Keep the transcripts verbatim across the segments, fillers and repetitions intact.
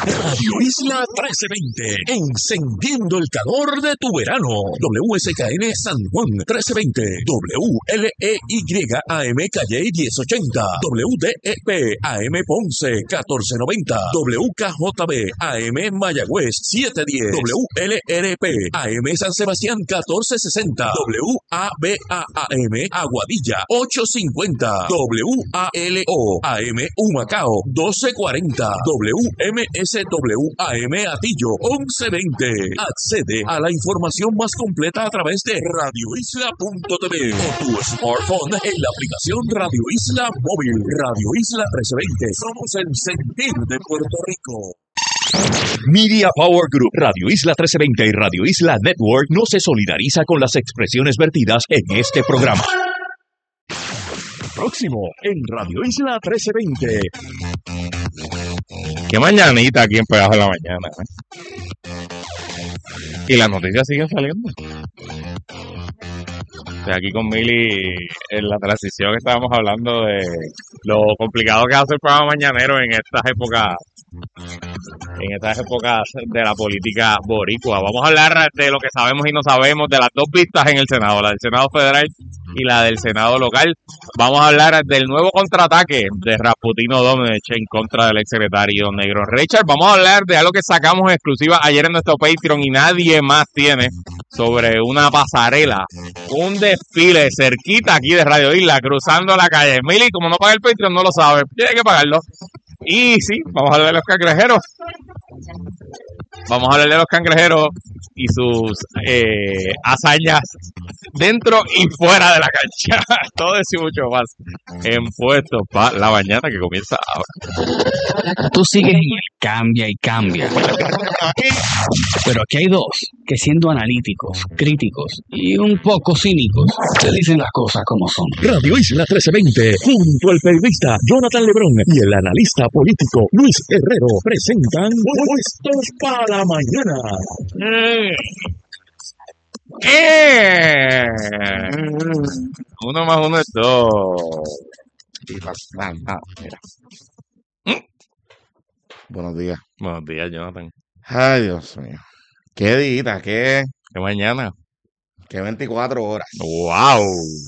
Radio Isla trece veinte, encendiendo el calor de tu verano. W S K N San Juan trece veinte, W L E Y A M Calle diez ochenta, W D E P A M Ponce catorce noventa, W K J B A M Mayagüez setecientos diez, W L R P A M San Sebastián catorce sesenta, W A B A A M Aguadilla ochocientos cincuenta, W A L O A M Humacao doce cuarenta, W M S W A M Atillo once veinte. Accede a la información más completa a través de radio isla punto t v o tu smartphone en la aplicación Radio Isla Móvil. Radio Isla trece veinte. Somos el sentir de Puerto Rico. Media Power Group, Radio Isla trece veinte y Radio Isla Network no se solidariza con las expresiones vertidas en este programa. Próximo en Radio Isla trece veinte. Qué mañanita aquí en Pegajo de la Mañana, ¿eh? Y las noticias siguen saliendo. Estoy aquí con Mili en la transición. Estábamos hablando de lo complicado que hace el programa mañanero en estas épocas en estas épocas de la política boricua. Vamos a hablar de lo que sabemos y no sabemos de las dos vistas en el Senado, la del Senado Federal y la del Senado local. Vamos a hablar del nuevo contraataque de Rasputino Domenech en contra del exsecretario Negro Richard. Vamos a hablar de algo que sacamos en exclusiva ayer en nuestro Patreon y nadie más tiene, sobre una pasarela, un desfile cerquita aquí de Radio Isla, cruzando la calle. Mili, como no paga el Patreon, no lo sabe, tiene que pagarlo. Y sí, vamos a hablar de los cangrejeros. Vamos a hablar de los cangrejeros y sus eh, hazañas dentro y fuera de la cancha. Todo eso y mucho más en Puestos para la Mañana, que comienza ahora. Tú sigues en el cambia y cambia. Pero aquí hay dos que, siendo analíticos, críticos y un poco cínicos, te dicen las cosas como son. Radio Isla trece veinte, junto al periodista Jonathan Lebrón y el analista político Luis Herrero, presentan Puestos para la Mañana. Mm. ¡Eh! Uno más uno es dos. Y las nada, mira. ¿Mm? Buenos días. Buenos días, Jonathan. Ay, Dios mío. Qué dita, qué, ¿Qué mañana? qué veinticuatro horas. ¡Wow!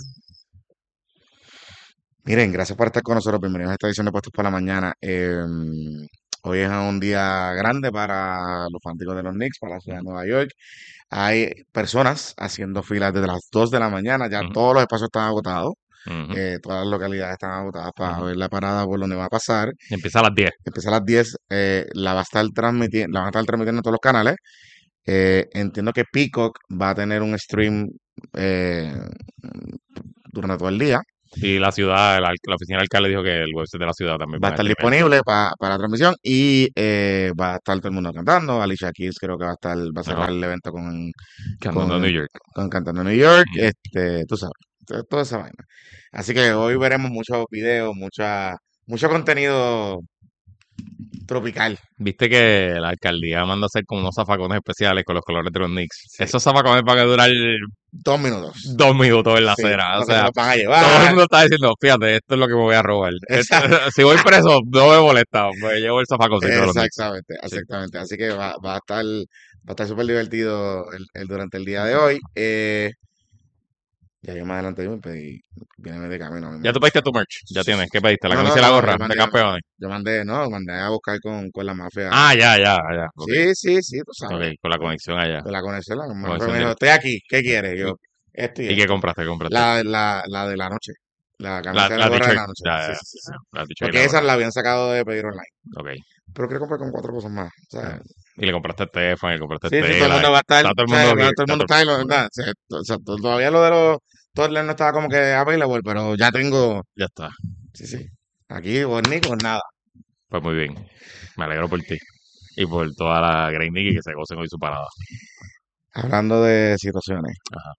Miren, gracias por estar con nosotros. Bienvenidos a esta edición de Puestos por la Mañana. Eh, hoy es un día grande para los fanáticos de los Knicks, para la ciudad de Nueva York. Hay personas haciendo filas desde las dos de la mañana. Ya Ujú. todos los espacios están agotados. Ujú. Eh, todas las localidades están agotadas para Ujú. ver la parada por donde va a pasar. Y empieza a las diez. Empieza a las diez. Eh, la va a estar transmitiendo, la van a estar transmitiendo en todos los canales. Eh, entiendo que Peacock va a tener un stream eh, durante todo el día. Y la ciudad, la, la oficina del alcalde dijo que el website de la ciudad también Va a va estar streamear. disponible para la transmisión y eh, va a estar todo el mundo cantando. Alicia Keys creo que va a estar, va a cerrar Ajá. el evento con, Cantando con, New York. con Cantando New York, Ujú. este, tú sabes, to- toda esa vaina. Así que hoy veremos muchos videos, mucha, mucho contenido tropical. Viste que la alcaldía manda a hacer como unos zafacones especiales con los colores de los Knicks. Sí. Esos zafacones van a durar Dos minutos. dos minutos en la Sí, acera. O porque se sea, los van a todo el llevar. mundo está diciendo, fíjate, esto es lo que me voy a robar. Esto- Exacto. si voy preso, no me molesta. Me llevo el zafaconcito de los Knicks. Exactamente, Sí. exactamente. Así que va, va a estar, va a estar súper divertido el, el durante el día de hoy. Eh, ya yo más adelante yo me pedí, viene de camino. a mí me- Ya tú pediste tu merch. Ya tienes. ¿Qué pediste? La No, camisa no, y la no, gorra yo de mandé, campeones. yo mandé, no, mandé a buscar con, con la mafia. Ah, ya, ya, ya. Ok, Sí, sí, sí, tú sabes. ok, con la conexión allá. Con la conexión, la mafia Conexión me dijo, directa. estoy aquí, ¿qué quieres? Yo, esto y ¿Y qué esto. compraste? ¿Qué compraste? La, la, la de la noche, la La, camisa de la la gorra de t-shirt. la noche. Ya, Sí, ya, sí, sí, sí. ya. La t-shirt y Porque la esa gorra. la habían sacado de pedir online. Ok. Pero quiero comprar con cuatro cosas más. O sea, Y le compraste a Estefan, y le compraste a sí, sí, todo el Estela. mundo va a estar, Está todo el o sea, mundo va- aquí. todo el Está mundo todo está ahí, lo- ¿verdad? O sea, to- o sea, to- todavía lo de los toddlers no estaba como que available, pero ya tengo, Ya está. sí, sí, aquí o ni con nada. Pues muy bien. Me alegro por ti. Y por toda la Grey Nicky que se gocen hoy su parada. Hablando de situaciones, Ajá.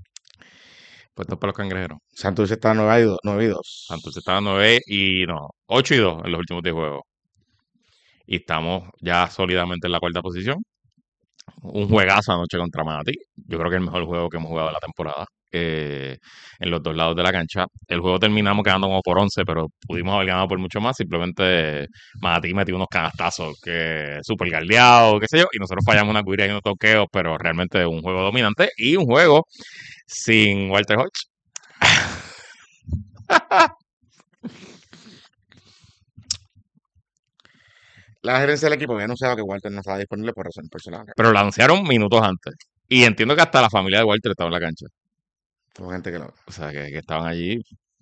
Puestos para los cangrejeros. Santurce está nueve y dos. nueve y dos. Santurce estaba nueve y no, ocho y dos en los últimos diez juegos. Y estamos ya sólidamente en la cuarta posición. Un juegazo anoche contra Manatí. Yo creo que es el mejor juego que hemos jugado de la temporada. eh, en los dos lados de la cancha. El juego terminamos quedando como por once, pero pudimos haber ganado por mucho más. Simplemente Manatí metió unos canastazos que súper galdeados, qué sé yo, y nosotros fallamos una cuira y unos toqueos, pero realmente un juego dominante y un juego sin Walter Hodge. La gerencia del equipo había anunciado que Walter no estaba disponible por razones personales. Pero lo anunciaron minutos antes. Y entiendo que hasta la familia de Walter estaba en la cancha. Hubo gente que lo... O sea, que, que estaban allí.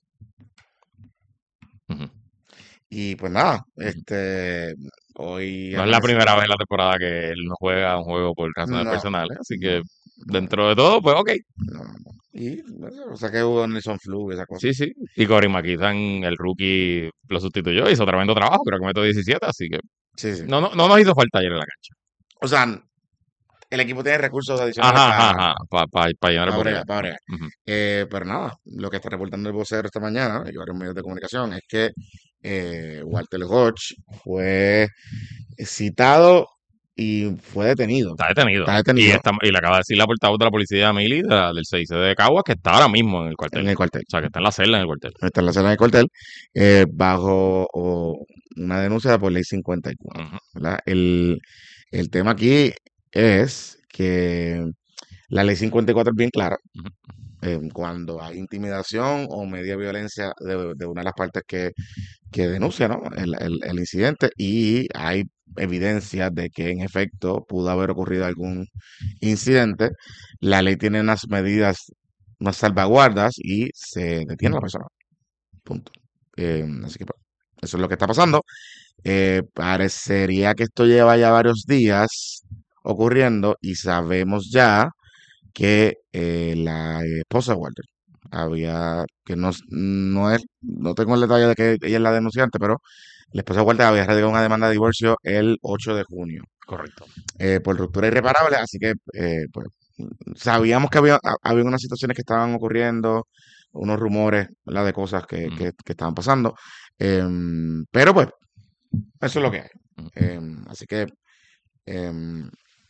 Ujú. Y pues nada, Ujú. este, hoy No es la amanece- primera vez en la temporada que él no juega un juego por razones No. personales. Así que dentro de todo, pues ok. No, no, no. Y, bueno, o sea que hubo Nelson Flu y esa cosa. Sí, sí. Y Cory McKinnon, el rookie, lo sustituyó. Hizo tremendo trabajo. Creo que metió diecisiete. Así que Sí, sí. no, no, no nos hizo falta ayer en la cancha. O sea, el equipo tiene recursos adicionales Ajá, para, ajá, ajá. Para pa, pa llenar el para bregar, boquete. para bregar. Ujú. Eh, pero nada, lo que está reportando el vocero esta mañana y varios medios de comunicación es que eh, Walter Hodge fue citado y fue detenido. Está detenido. Está detenido Y, está, y le acaba de decir la portavoz de la policía, Mili, de la- del C I C de Caguas, que está ahora mismo en el cuartel. en el cuartel. O sea, que está en la celda en el cuartel. Está en la sala de cuartel eh, bajo o, una denuncia por ley cincuenta y cuatro. Ujú. ¿Verdad? El, el tema aquí es que la ley cincuenta y cuatro es bien clara. Ujú. eh, cuando hay intimidación o media violencia de, de una de las partes que, que denuncia, ¿no? el, el- el incidente y hay evidencia de que en efecto pudo haber ocurrido algún incidente, la ley tiene unas medidas, unas salvaguardas y se detiene a la persona. Punto. Eh, así que pues, eso es lo que está pasando. Eh, parecería que esto lleva ya varios días ocurriendo y sabemos ya que eh, la esposa de Walter había, que no, no es, no tengo el detalle de que ella es la denunciante, pero la esposa de Walter había radicado una demanda de divorcio el ocho de junio Correcto. eh, por ruptura irreparable, así que eh, pues sabíamos que había, ha- había unas situaciones que estaban ocurriendo, unos rumores, ¿verdad? De cosas que, Ujú. que- que estaban pasando, em, pero pues eso es lo que hay. Ujú. Em, así que em,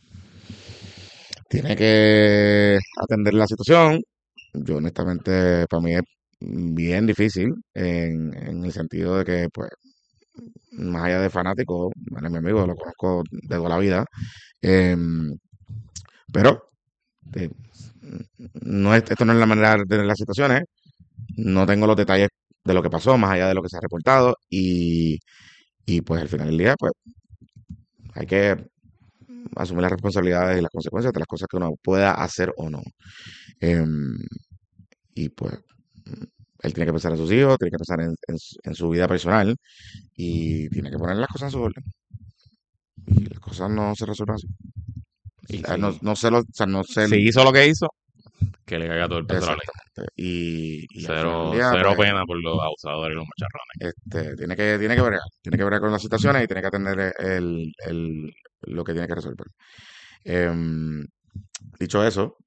tiene que atender la situación. Yo honestamente, para mí es bien difícil en, en el sentido de que, pues, más allá de fanático, bueno, es mi amigo, lo conozco de toda la vida, em, pero eh, no es, esto no es la manera de tener las situaciones, no tengo los detalles de lo que pasó, más allá de lo que se ha reportado, y, y pues al final del día, pues, hay que asumir las responsabilidades y las consecuencias de las cosas que uno pueda hacer o no. Em, y pues él tiene que pensar en sus hijos, tiene que pensar en, en su en su vida personal y tiene que poner las cosas en su orden. Y las cosas no se resuelven así. Y Ah, No, si, no sé lo, o sea, no sé el- si hizo lo que hizo, que le caiga todo el peso a la ley. exactamente. Y, y al final del Cero, día, cero pues, pena por los abusadores y los macharrones. este, tiene que, tiene que bregar, tiene que bregar con las situaciones y tiene que atender el, el- lo que tiene que resolver. Em, dicho eso,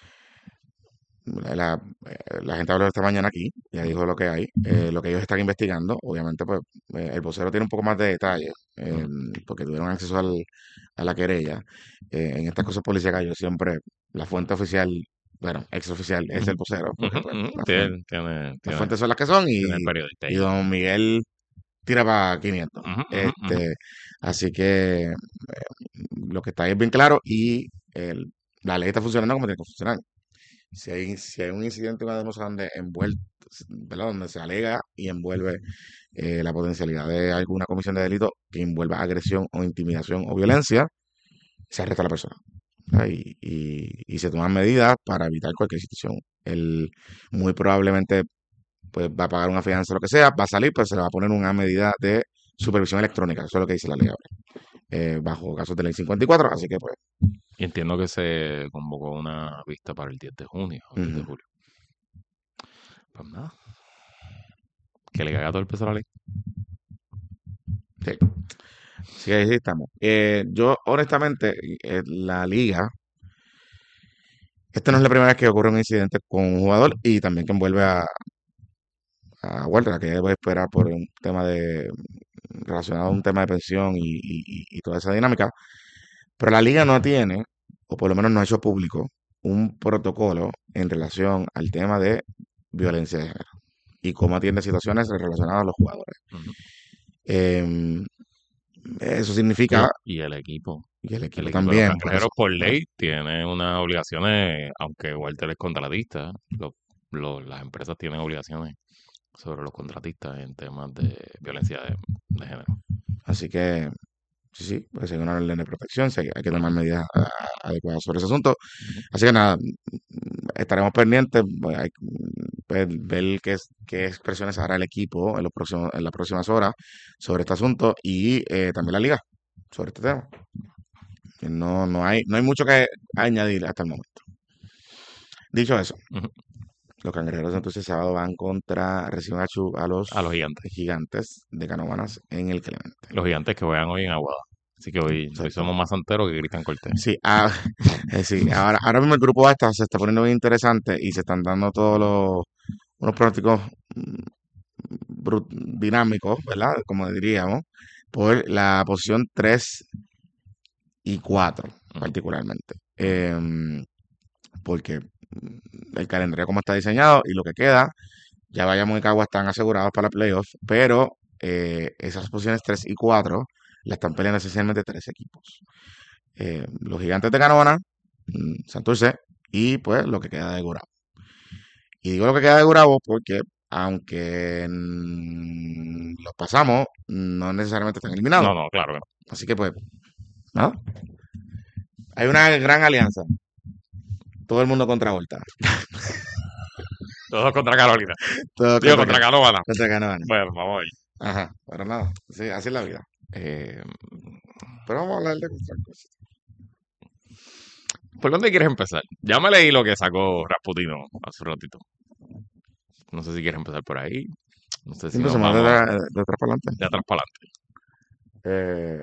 la, eh, la gente habló esta mañana aquí, ya dijo lo que hay, eh, lo que ellos están investigando, obviamente pues eh, el vocero tiene un poco más de detalle, eh, porque tuvieron acceso al- a la querella. Eh, en estas cosas policíacas yo siempre, la fuente oficial, bueno, exoficial es el vocero, porque Ujú, pues ujú. la Tiene, fuente- tiene, las tiene, fuentes son las que son y, tiene el periodista y ahí. don Miguel tira para quinientos. Ujú, ujú, ujú. Este, así que eh, lo que está ahí es bien claro y el- la ley está funcionando como tiene que funcionar. Si hay, si hay un incidente, una denuncia donde envuelve, ¿verdad? Donde se alega y envuelve eh, la potencialidad de alguna comisión de delito que envuelva agresión o intimidación o violencia, se arresta a la persona. ¿Verdad? Y, y- y se toman medidas para evitar cualquier situación. Él muy probablemente pues, va a pagar una fianza o lo que sea, va a salir, pues se le va a poner una medida de supervisión electrónica. Eso es lo que dice la ley ahora, eh, bajo casos de ley cincuenta y cuatro. Así que, pues, Y entiendo que se convocó una vista para el diez de junio o diez de ujú, julio. Pues nada, que le caiga todo el peso a la ley. sí. Sí, ahí sí estamos. Eh, yo, honestamente, eh, la liga, esta no es la primera vez que ocurre un incidente con un jugador y también que envuelve a, a Walter, que debe esperar por un tema de relacionado a un tema de pensión y, y- y- y toda esa dinámica. Pero la liga no tiene, o por lo menos no ha hecho público, un protocolo en relación al tema de violencia de género y cómo atiende situaciones relacionadas a los jugadores. Ujú. Em, eso Y, significa, y el equipo. y el El equipo equipo de los también, por cangrejeros eso. por Ajá. ley tiene unas obligaciones, aunque Walter es contratista, lo- lo- las empresas tienen obligaciones sobre los contratistas en temas de violencia de, de género. Así que, sí, sí, pues hay una orden de protección, sí, hay, hay que tomar Ujú, medidas ah, adecuadas sobre ese asunto. ujú. Así que nada, mm, estaremos pendientes, pues, hay, mm, pues, ver qué, es- qué expresiones hará el equipo en, los próximos, en las próximas horas sobre este asunto y eh, también la liga sobre este tema. Que No, no hay, no hay mucho que añadir hasta el momento. Dicho eso, Ujú. los cangrejeros entonces sábado van contra, reciben a, Chu- a los A los gigantes. gigantes de Canóvanas en el Clemente. Los gigantes que juegan hoy en Aguada. Así que hoy, hoy Exacto. somos más santeros que Cristian Cortés. Sí, ah, eh, sí, ahora, ahora mismo el grupo A está, se está poniendo muy interesante y se están dando todos los unos pronósticos mm, bru- dinámicos, ¿verdad? Como diríamos, por la posición tres y cuatro Ujú, particularmente. ujú. Em, porque mm, el calendario como está diseñado y lo que queda, ya Bayamón y Cagua están asegurados para playoffs, pero eh, esas posiciones tres y cuatro la están peleando esencialmente tres equipos. Eh, los gigantes de Canóvana, mm, Santurce y pues lo que queda de Gurabo. Y digo lo que queda de Gurabo porque aunque mm, los pasamos, no necesariamente están eliminados. No, no, claro que no. Así que pues, nada. Hay una gran alianza. Todo el mundo contra Volta. Todos contra Carolina. Todo Digo, contra, contra Canóvana. contra Canóvana. Bueno, vamos a ver. Ajá, pero nada. Sí, así es la vida. Eh, Pero vamos a hablar de otras cosas. ¿Por dónde quieres empezar? Ya me leí lo que sacó Rasputino hace un ratito. No sé si quieres empezar por ahí. No sé si Siempre nos se de, vamos atrás- de atrás para adelante. de atrás para Eh,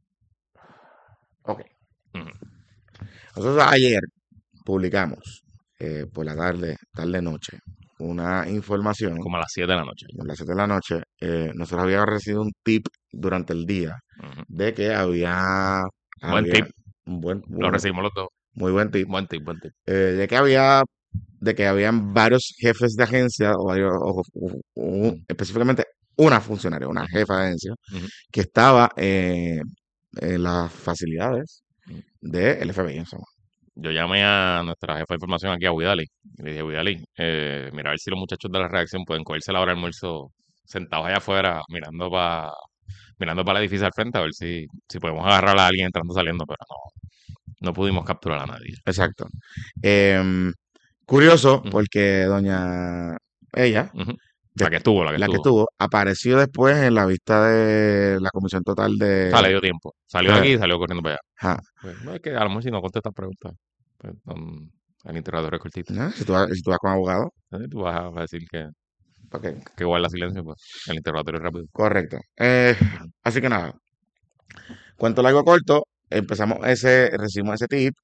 ok. adelante. Nosotros ayer publicamos eh, por la tarde, tarde-noche, una información Como a las siete de la noche. a las siete de la noche. Eh, nosotros habíamos recibido un tip durante el día Ujú. de que había, Buen había tip. un buen, Lo un- recibimos los dos. muy buen tip, Buen tip, buen tip. eh, de que había, de que habían varios jefes de agencia, o, varios- o- o- o- específicamente una funcionaria, una Ujú. jefa de agencia, Ujú. que estaba eh, en las facilidades Ujú. del F B I en San Juan. Yo llamé a nuestra jefa de información aquí, a Widali, y le dije, Widali, eh, mira a ver si los muchachos de la redacción pueden cogerse la hora de almuerzo sentados allá afuera, mirando para mirando para el edificio al frente, a ver si, si podemos agarrar a alguien entrando o saliendo, pero no, no pudimos capturar a nadie. Exacto. Em, curioso, Ujú, porque doña ella, ujú. de- La que estuvo, la que la que estuvo. estuvo, apareció después en la vista de la Comisión Total O sea, le de... dio tiempo. Salió de Ajá, aquí y salió corriendo para allá. ajá. Pues, no, es que a lo mejor si no contestas preguntas, pues, um, el interrogador es cortito. ¿No? Si tú, vas- si tú vas con abogado, Entonces, tú vas a vas a decir que, ok, que guarda silencio, pues el interrogatorio es rápido. correcto. Eh, Ujú, así que nada, cuento largo corto, empezamos ese, recibimos ese tip,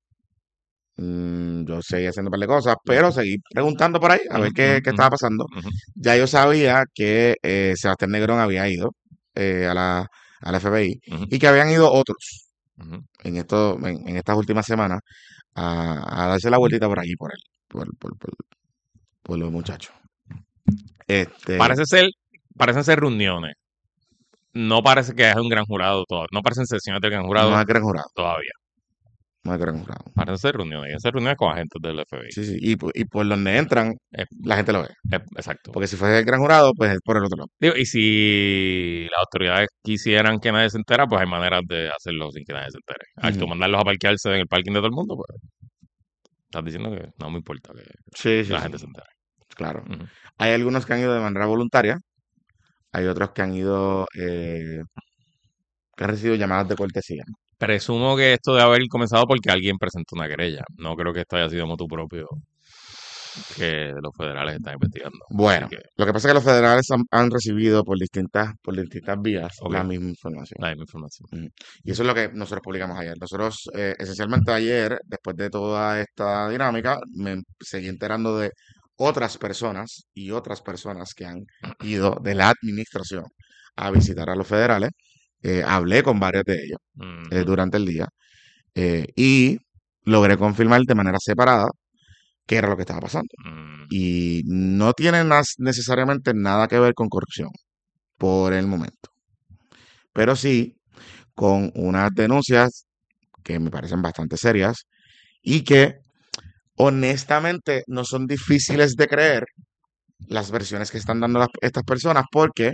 mm, yo seguí haciendo un par de cosas, pero seguí preguntando por ahí a ver ujú, qué, ujú, qué ujú, estaba pasando. ujú, Ya yo sabía que eh, Sebastián Negrón había ido eh, a la, a la F B I ujú, y que habían ido otros ujú. en, esto, en, en estas últimas semanas a, a darse la vueltita por allí, por él, por, por, por, por los muchachos. Este, Parece ser, parecen ser reuniones. No parece que es un gran jurado todavía. No parecen sesiones del gran jurado no hay gran jurado, todavía. no hay gran jurado. Parecen ser reuniones. Y esas reuniones con agentes del F B I. Sí, sí, y, por- y por donde entran, Eh, la gente lo ve. eh, exacto. Porque si fuese el gran jurado, pues es por el otro lado. Digo, y si las autoridades quisieran que nadie se entera, pues hay maneras de hacerlo sin que nadie se entere. Al tú Ujú. mandarlos a parquearse en el parking de todo el mundo, pues estás diciendo que no me importa que Sí, sí, la sí, gente se entere. claro. Ujú. Hay algunos que han ido de manera voluntaria, hay otros que han ido, eh, que han recibido llamadas de cortesía. Presumo que esto debe haber comenzado porque alguien presentó una querella. No creo que esto haya sido motu propio que los federales están investigando. Bueno, Así que, lo que pasa es que los federales han, han recibido por distintas, por distintas vías ok, la misma información. la misma información. Ujú. Y eso es lo que nosotros publicamos ayer. Nosotros, eh, esencialmente ayer, después de toda esta dinámica, me seguí enterando de otras personas y otras personas que han ido de la administración a visitar a los federales. Eh, hablé con varios de ellos eh, Ujú, durante el día eh, y logré confirmar de manera separada qué era lo que estaba pasando. Mm. Y no tiene nas- necesariamente nada que ver con corrupción por el momento. Pero sí con unas denuncias que me parecen bastante serias y que honestamente no son difíciles de creer las versiones que están dando las- estas personas, porque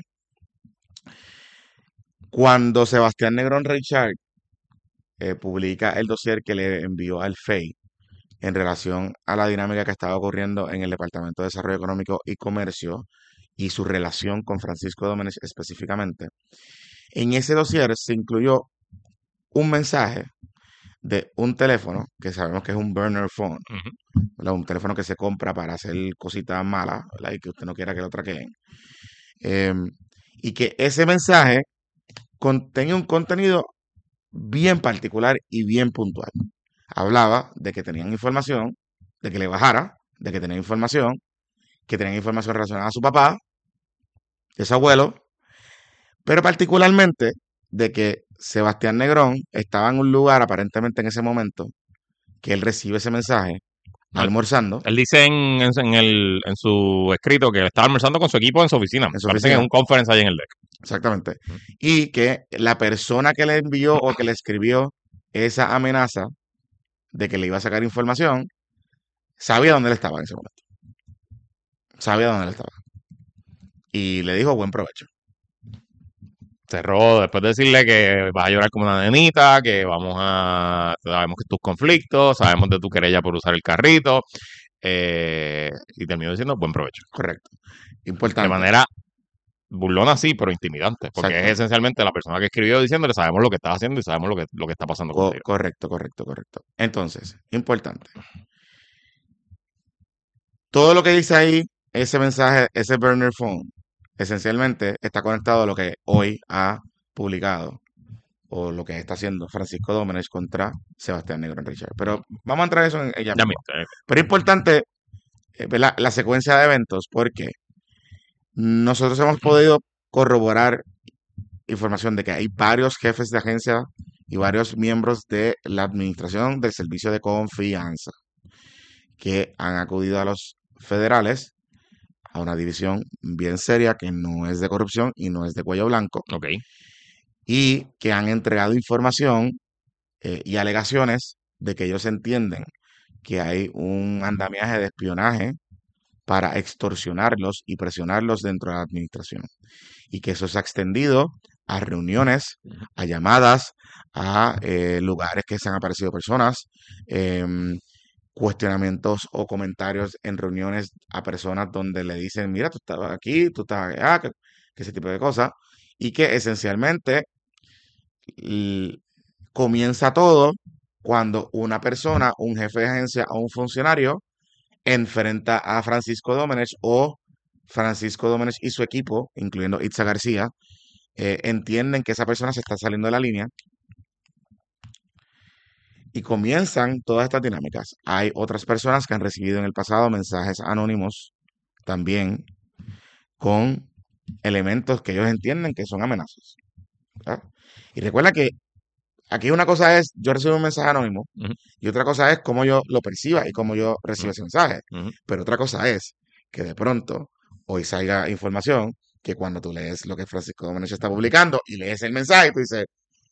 cuando Sebastián Negrón Richard eh, publica el dossier que le envió al F E I en relación a la dinámica que estaba ocurriendo en el Departamento de Desarrollo Económico y Comercio y su relación con Francisco Domenech específicamente, en ese dossier se incluyó un mensaje de un teléfono que sabemos que es un burner phone, Ujú. ¿verdad? Un teléfono que se compra para hacer cositas malas, ¿verdad? Y que usted no quiera que lo traqueen. Em, y que ese mensaje contenía un contenido bien particular y bien puntual. Hablaba de que tenían información, de que le bajara, de que tenían información, que tenían información relacionada a su papá, de su abuelo, pero particularmente de que Sebastián Negrón estaba en un lugar aparentemente en ese momento que él recibe ese mensaje No, él, almorzando él dice en, en, en el, en su escrito que estaba almorzando con su equipo en su oficina. en su Parece que es oficina. un conference ahí en el deck. Exactamente. Ujú. Y que la persona que le envió o que le escribió esa amenaza de que le iba a sacar información, sabía dónde él estaba en ese momento. Sabía dónde él estaba. Y le dijo buen provecho. Cerró después de decirle que vas a llorar como una nenita, que vamos a... Sabemos que tus conflictos, sabemos de tu querella por usar el carrito. eh, y terminó diciendo buen provecho. Correcto. De Importante. manera burlona sí, pero intimidante. Porque Exacto. es esencialmente la persona que escribió diciéndole sabemos lo que estás haciendo y sabemos lo que, lo que está pasando Co- contigo. correcto, correcto, correcto. Entonces, importante. Todo lo que dice ahí, ese mensaje, ese burner phone, esencialmente está conectado a lo que hoy ha publicado o lo que está haciendo Francisco Domenech contra Sebastián Negrón Richard. Pero vamos a entrar en eso en ella Ya misma. mismo, eh, Pero es importante eh, ver la, la secuencia de eventos porque nosotros hemos podido corroborar información de que hay varios jefes de agencia y varios miembros de la administración del servicio de confianza que han acudido a los federales a una división bien seria que no es de corrupción y no es de cuello blanco ok. y que han entregado información eh, y alegaciones de que ellos entienden que hay un andamiaje de espionaje para extorsionarlos y presionarlos dentro de la administración y que eso se ha extendido a reuniones, a llamadas, a eh, lugares que se han aparecido personas, em, cuestionamientos o comentarios en reuniones a personas donde le dicen, mira, tú estabas aquí, tú estabas allá, que, que ese tipo de cosas, y que esencialmente l- comienza todo cuando una persona, un jefe de agencia o un funcionario enfrenta a Francisco Domenech o Francisco Domenech y su equipo, incluyendo Itza García, eh, entienden que esa persona se está saliendo de la línea y comienzan todas estas dinámicas. Hay otras personas que han recibido en el pasado mensajes anónimos también con elementos que ellos entienden que son amenazas, ¿verdad? Y recuerda que aquí una cosa es yo recibo un mensaje anónimo Ujú, y otra cosa es cómo yo lo perciba y cómo yo recibo ujú, ese mensaje. ujú. Pero otra cosa es que de pronto hoy salga información que cuando tú lees lo que Francisco Domenech está publicando y lees el mensaje, tú dices,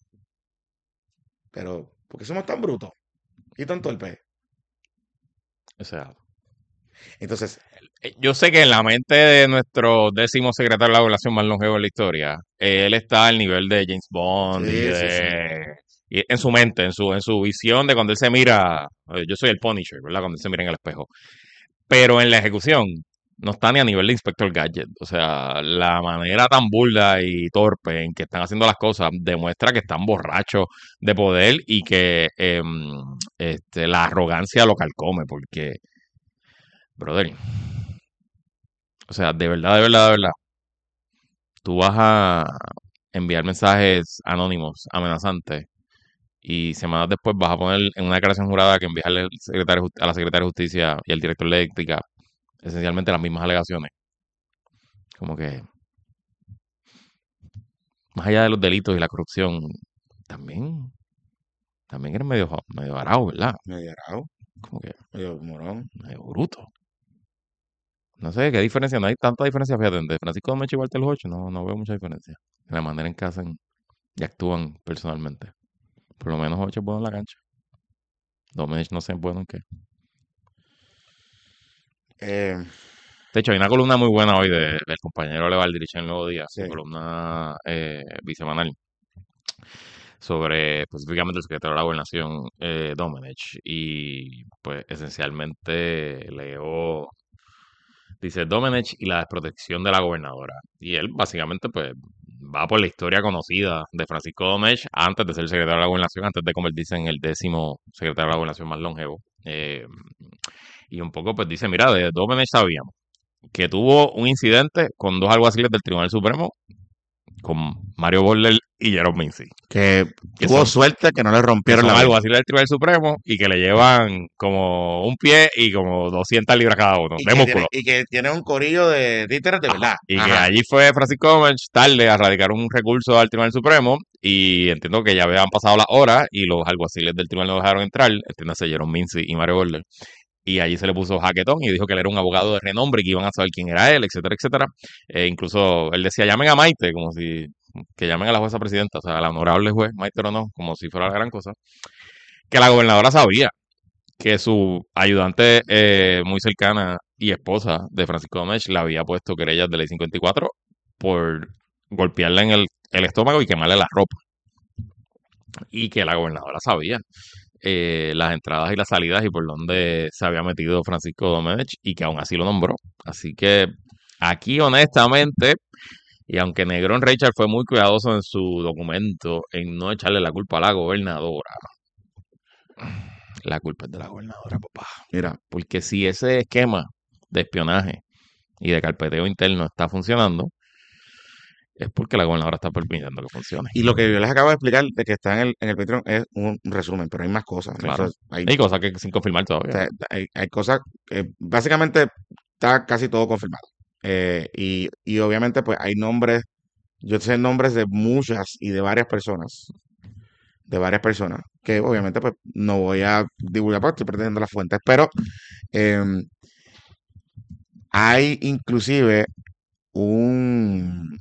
pero ¿por qué somos tan brutos y tan torpes? O sea, Entonces, eh, yo sé que en la mente de nuestro décimo secretario de la población más longevo de la historia, eh, él está al nivel de James Bond y sí, sí, sí. de... y en su mente, en su, en su visión de cuando él se mira, eh, yo soy el Punisher, ¿verdad? Cuando él se mira en el espejo. Pero en la ejecución no está ni a nivel de Inspector Gadget. O sea, la manera tan burda y torpe en que están haciendo las cosas demuestra que están borrachos de poder y que em, este, la arrogancia lo calcome, porque, brother, o sea, de verdad, de verdad, de verdad, tú vas a enviar mensajes anónimos, amenazantes, y semanas después vas a poner en una declaración jurada que envías al secretario, a la secretaria de Justicia y al director de ética esencialmente las mismas alegaciones. Como que, más allá de los delitos y la corrupción, también, también eres medio, medio varado, ¿verdad? Medio raro. Como que, Medio morón. medio bruto. No sé qué diferencia, no hay tanta diferencia, fíjate, entre Francisco Domech y Walter Hodge, no, no veo mucha diferencia. En la manera en que hacen y actúan personalmente. Por lo menos Hodge es bueno en la cancha. Domech no sé bueno en qué. Eh, De hecho, hay una columna muy buena hoy de- del compañero Leval Dirich en Nuevo Día, Sí. su columna eh, bisemanal, sobre específicamente el secretario de la Gobernación, eh, Domenech, y pues esencialmente leo, dice Domenech y la desprotección de la gobernadora. Y él básicamente pues va por la historia conocida de Francisco Domenech antes de ser secretario de la Gobernación, antes de convertirse en el décimo secretario de la Gobernación más longevo. Eh, y un poco pues dice, mira, de Domenech sabíamos que tuvo un incidente con dos alguaciles del Tribunal Supremo, con Mario Borler y Jerome Mincy. que Que tuvo son- suerte que no le Que rompieron son la vida. alguaciles del Tribunal Supremo y que le llevan como un pie y como doscientas libras cada uno Y de que, músculo. tiene, y que tiene un corillo de títeres de verdad. Y que Ajá. allí fue Francisco Gómez tarde a radicar un recurso al Tribunal Supremo y entiendo que ya habían pasado las horas y los alguaciles del tribunal no dejaron entrar, entiéndase Jerome Mincy y Mario Borler. Y allí se le puso jaquetón y dijo que él era un abogado de renombre y que iban a saber quién era él, etcétera, etcétera. Eh, incluso él decía, llamen a Maite, como si, que llamen a la jueza presidenta, o sea, a la honorable juez, Maite o no, como si fuera la gran cosa. Que la gobernadora sabía que su ayudante eh, muy cercana y esposa de Francisco Domech le había puesto querellas de ley cincuenta y cuatro por golpearla en el, el estómago y quemarle la ropa. Y que la gobernadora sabía eh, las entradas y las salidas y por dónde se había metido Francisco Domech y que aún así lo nombró. Así que aquí honestamente, y aunque Negrón Richard fue muy cuidadoso en su documento en no echarle la culpa a la gobernadora, la culpa es de la gobernadora, papá. Mira, Porque si ese esquema de espionaje y de carpeteo interno está funcionando, es porque la gobernadora está permitiendo que funcione. y lo que yo les acabo de explicar de que está en el, en el Patreon es un resumen, pero hay más cosas. Claro. Entonces, hay, Hay cosas que sin confirmar o todavía. sea, hay, hay cosas que básicamente está casi todo confirmado. Eh, y, y obviamente, pues hay nombres, yo sé nombres de muchas y de varias personas, de varias personas, que obviamente, pues no voy a divulgar porque estoy perdiendo las fuentes, pero em, hay inclusive un...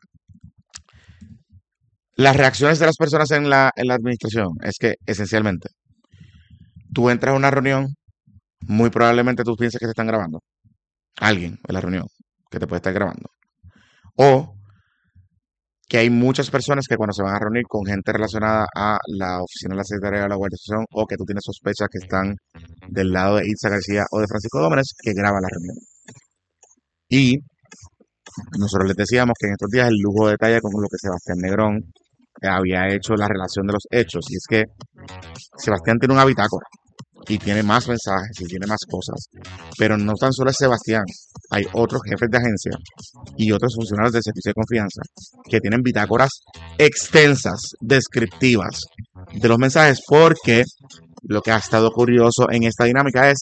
Las reacciones de las personas en la, en la administración es que esencialmente tú entras a una reunión, muy probablemente tú piensas que te están grabando. Alguien en la reunión que te puede estar grabando. O que hay muchas personas que cuando se van a reunir con gente relacionada a la oficina de la Secretaría de la Guardia Nacional o que tú tienes sospechas que están del lado de Itza García o de Francisco Gómez, que graban la reunión. Y nosotros les decíamos que en estos días el lujo de detalle con lo que Sebastián Negrón había hecho la relación de los hechos. Y es que Sebastián tiene una bitácora y tiene más mensajes y tiene más cosas. Pero no tan solo es Sebastián, hay otros jefes de agencia y otros funcionarios del servicio de confianza que tienen bitácoras extensas, descriptivas de los mensajes, porque lo que ha estado curioso en esta dinámica es